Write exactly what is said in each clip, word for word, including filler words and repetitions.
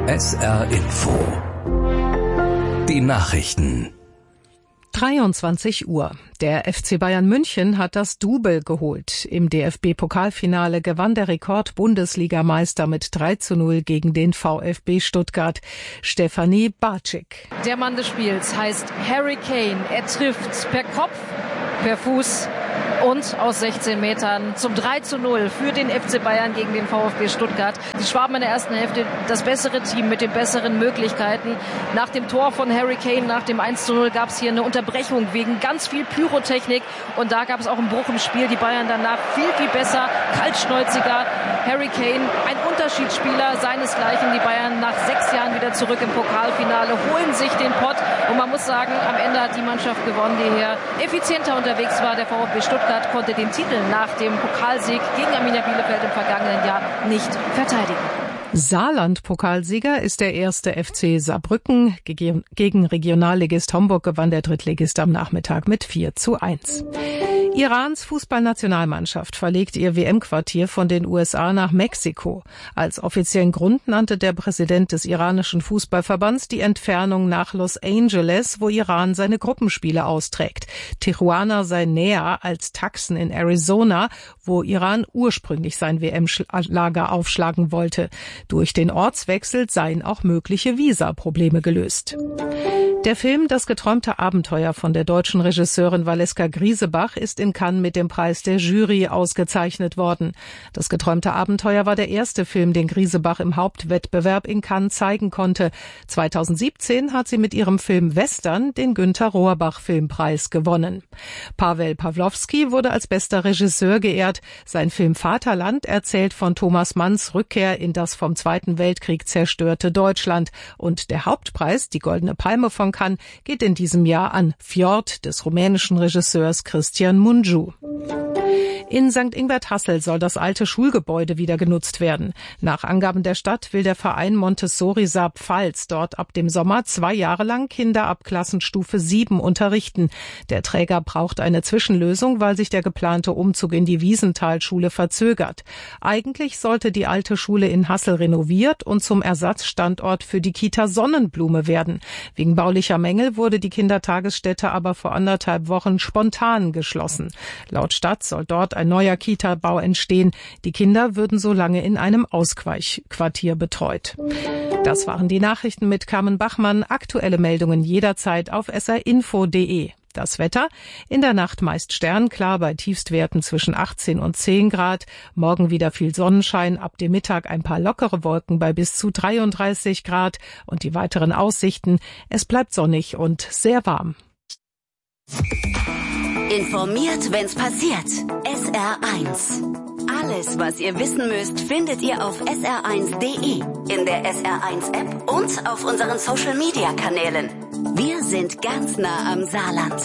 S R Info. Die Nachrichten. dreiundzwanzig Uhr. Der F C Bayern München hat das Double geholt. Im D F B-Pokalfinale gewann der Rekord-Bundesligameister mit drei zu null gegen den VfB Stuttgart. Stefanie Bartschik. Der Mann des Spiels heißt Harry Kane. Er trifft per Kopf, per Fuß und aus sechzehn Metern zum drei zu null für den F C Bayern gegen den VfB Stuttgart. Die Schwaben in der ersten Hälfte das bessere Team mit den besseren Möglichkeiten. Nach dem Tor von Harry Kane, nach dem eins zu null, gab es hier eine Unterbrechung wegen ganz viel Pyrotechnik. Und da gab es auch einen Bruch im Spiel. Die Bayern danach viel, viel besser, kaltschnäuziger. Harry Kane, ein Unterschiedsspieler seinesgleichen. Die Bayern nach sechs Jahren wieder zurück im Pokalfinale, holen sich den Pott. Und man muss sagen, am Ende hat die Mannschaft gewonnen, die hier effizienter unterwegs war. Der VfB Stuttgart konnte den Titel nach dem Pokalsieg gegen Arminia Bielefeld im vergangenen Jahr nicht verteidigen. Saarland-Pokalsieger ist der erste F C Saarbrücken. Gegen Regionalligist Homburg gewann der Drittligist am Nachmittag mit vier zu eins. Irans Fußballnationalmannschaft verlegt ihr W M-Quartier von den U S A nach Mexiko. Als offiziellen Grund nannte der Präsident des iranischen Fußballverbands die Entfernung nach Los Angeles, wo Iran seine Gruppenspiele austrägt. Tijuana sei näher als Tucson in Arizona, wo Iran ursprünglich sein W M-Lager aufschlagen wollte. Durch den Ortswechsel seien auch mögliche Visaprobleme gelöst. Der Film Das geträumte Abenteuer von der deutschen Regisseurin Valeska Griesebach ist in Cannes mit dem Preis der Jury ausgezeichnet worden. Das geträumte Abenteuer war der erste Film, den Griesebach im Hauptwettbewerb in Cannes zeigen konnte. zweitausendsiebzehn hat sie mit ihrem Film Western den Günter Rohrbach Filmpreis gewonnen. Paweł Pawlowski wurde als bester Regisseur geehrt. Sein Film Vaterland erzählt von Thomas Manns Rückkehr in das vom Zweiten Weltkrieg zerstörte Deutschland. Und der Hauptpreis, die Goldene Palme von Cannes, geht in diesem Jahr an Fjord des rumänischen Regisseurs Cristian Mungiu. In Sankt Ingbert-Hassel soll das alte Schulgebäude wieder genutzt werden. Nach Angaben der Stadt will der Verein Montessori Saar-Pfalz dort ab dem Sommer zwei Jahre lang Kinder ab Klassenstufe sieben unterrichten. Der Träger braucht eine Zwischenlösung, weil sich der geplante Umzug in die Wiesenthalschule verzögert. Eigentlich sollte die alte Schule in Hassel renoviert und zum Ersatzstandort für die Kita Sonnenblume werden. Wegen baulicher Mängel wurde die Kindertagesstätte aber vor anderthalb Wochen spontan geschlossen. Laut Stadt soll dort ein neuer Kita-Bau entstehen. Die Kinder würden so lange in einem Ausweichquartier betreut. Das waren die Nachrichten mit Carmen Bachmann. Aktuelle Meldungen jederzeit auf s r info punkt d e. Das Wetter: in der Nacht meist sternklar bei Tiefstwerten zwischen achtzehn und zehn Grad. Morgen wieder viel Sonnenschein, ab dem Mittag ein paar lockere Wolken bei bis zu dreiunddreißig Grad. Und die weiteren Aussichten: es bleibt sonnig und sehr warm. Informiert, wenn's passiert. S R eins. Alles, was ihr wissen müsst, findet ihr auf s r eins punkt d e, in der S R eins App und auf unseren Social-Media-Kanälen. Wir sind ganz nah am Saarland.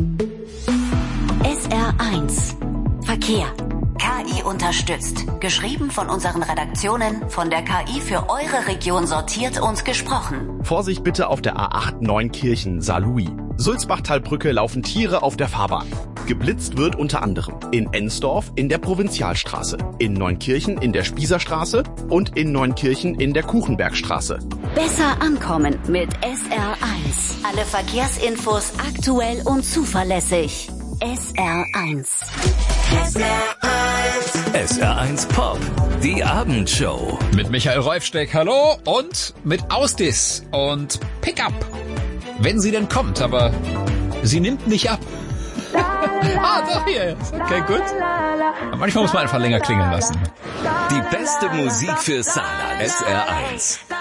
S R eins. Verkehr. K I unterstützt. Geschrieben von unseren Redaktionen, von der K I für eure Region sortiert und gesprochen. Vorsicht bitte auf der A acht Neunkirchen, Saarlouis. Sulzbachtalbrücke laufen Tiere auf der Fahrbahn. Geblitzt wird unter anderem in Ensdorf in der Provinzialstraße, in Neunkirchen in der Spießerstraße und in Neunkirchen in der Kuchenbergstraße. Besser ankommen mit S R eins. Alle Verkehrsinfos aktuell und zuverlässig. S R eins. S R eins. S R eins Pop. Die Abendshow. Mit Michael Reufsteck, hallo, und mit Ausdis und Pickup. Wenn sie denn kommt, aber sie nimmt nicht ab. Ah, doch, hier. Okay, gut. Aber manchmal muss man einfach länger klingeln lassen. Die beste Musik für Saarland. S R eins.